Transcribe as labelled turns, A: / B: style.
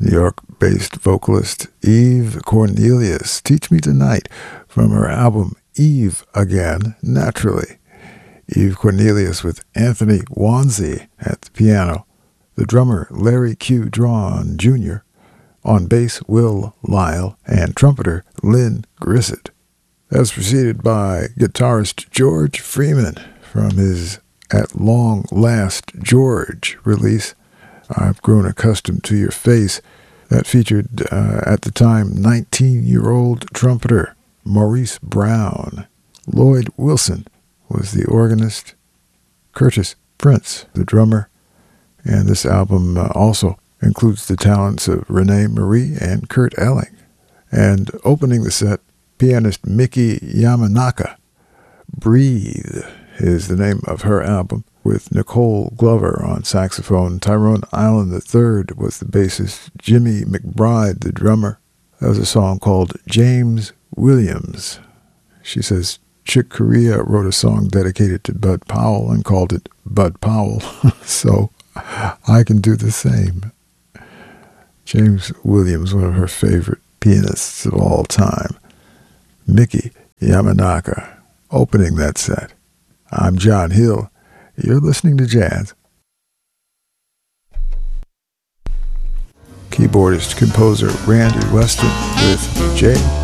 A: New York-based vocalist Eve Cornelius, Teach Me Tonight, from her album Eve Again, Naturally. Eve Cornelius with Anthony Wanzi at the piano, the drummer Larry Q. Drawn Jr., on bass Will Lyle, and trumpeter Lynn Grissett. That's preceded by guitarist George Freeman from his At Long Last George release, I've Grown Accustomed to Your Face, that featured, at the time, 19-year-old trumpeter Maurice Brown. Lloyd Wilson was the organist, Curtis Prince the drummer, and this album also includes the talents of Renee Marie and Kurt Elling. And opening the set, pianist Miki Yamanaka. Breathe is the name of her album, with Nicole Glover on saxophone. Tyrone Island III was the bassist, Jimmy McBride the drummer. That was a song called James Williams. She says Chick Corea wrote a song dedicated to Bud Powell and called it Bud Powell, so I can do the same. James Williams, one of her favorite pianists of all time. Miki Yamanaka opening that set. I'm John Hill. You're listening to jazz. Keyboardist, composer Randy Weston with J.